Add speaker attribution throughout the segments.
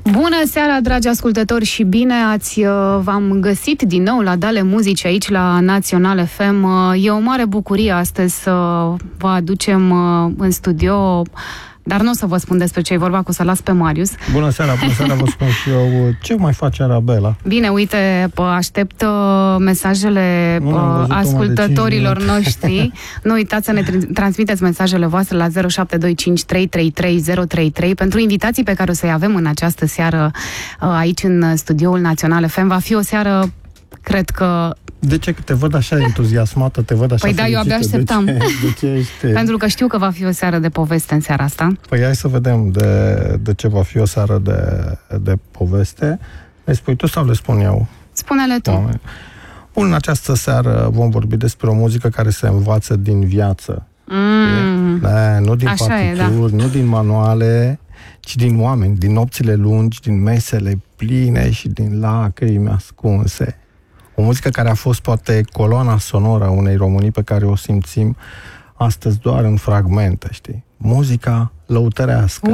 Speaker 1: Bună seara, dragi ascultători, și bine v-am găsit din nou la Dale Muzici aici la Național FM. E o mare bucurie astăzi să vă aducem în studio, dar nu o să vă spun despre ce e vorba, că o să las pe Marius.
Speaker 2: Bună seara, vă spun și eu. Ce mai face Arabela?
Speaker 1: Bine, uite, aștept mesajele ascultătorilor noștri. Nu uitați să ne transmiteți mesajele voastre la 0725 333 033 pentru invitații pe care o să-i avem în această seară aici în studioul Național FM. Va fi o seară, cred că...
Speaker 2: De ce? Că te văd așa entuziasmată, te văd așa fericită.
Speaker 1: Păi da, eu abia așteptam.
Speaker 2: De ce ești...
Speaker 1: Pentru că știu că va fi o seară de poveste în seara asta.
Speaker 2: Păi hai să vedem de ce va fi o seară de poveste. Le spui tu sau le spun eu?
Speaker 1: Spune-le tu.
Speaker 2: Bun, în această seară vom vorbi despre o muzică care se învață din viață. Nu din partituri, nu din manuale, ci din oameni, din nopțile lungi, din mesele pline și din lacrimi ascunse. O muzică care a fost poate coloana sonoră a unei Românii pe care o simțim astăzi doar în fragmente, știi? Muzica lăutărească.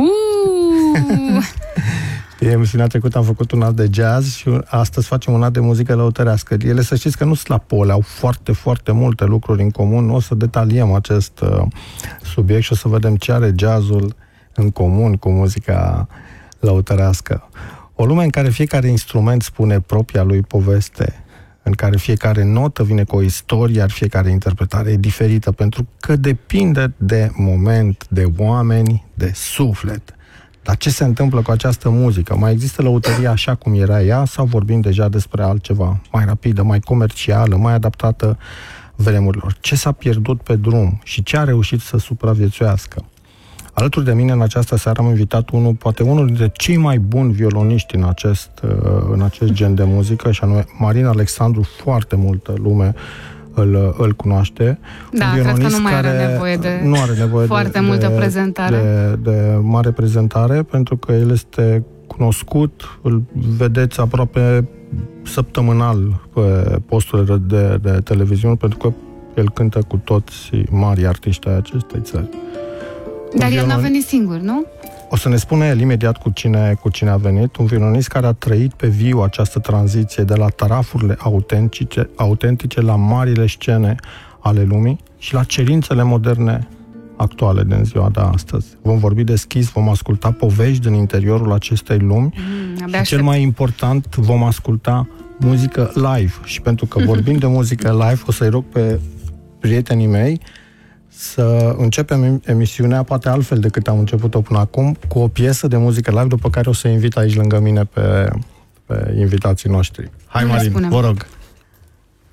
Speaker 2: Emisiunea trecută am făcut un alt de jazz și astăzi facem un alt de muzică lăutărească. Ele, să știți că nu sunt la pole, au foarte, foarte multe lucruri în comun. O să detaliem acest subiect și o să vedem ce are jazzul în comun cu muzica lăutărească. O lume în care fiecare instrument spune propria lui poveste, în care fiecare notă vine cu o istorie, iar fiecare interpretare e diferită, pentru că depinde de moment, de oameni, de suflet. Dar ce se întâmplă cu această muzică? Mai există lăutăria așa cum era ea sau vorbim deja despre altceva mai rapidă, mai comercială, mai adaptată vremurilor? Ce s-a pierdut pe drum și ce a reușit să supraviețuiască? Alături de mine în această seară am invitat poate unul dintre cei mai buni violoniști în acest gen de muzică, și anume Marin Alexandru. Foarte multă lume îl cunoaște.
Speaker 1: Da, cred că nu mai are nevoie de foarte multă prezentare.
Speaker 2: De mare prezentare, pentru că el este cunoscut, îl vedeți aproape săptămânal pe posturile de televiziune, pentru că el cântă cu toți mari artiști ai acestei țări.
Speaker 1: Dar el n-a venit singur, nu?
Speaker 2: O să ne spune el imediat cu cine a venit. Un violonist care a trăit pe viu această tranziție de la tarafurile autentice la marile scene ale lumii și la cerințele moderne actuale din ziua de astăzi. Vom vorbi deschis, vom asculta povești din interiorul acestei lumi și cel mai important, vom asculta muzică live. Și pentru că vorbim de muzică live, o să-i rog pe prietenii mei să începem emisiunea poate altfel decât am început-o până acum, cu o piesă de muzică live, după care o să invit aici lângă mine pe invitații noștri. Hai, Marin, vă rog!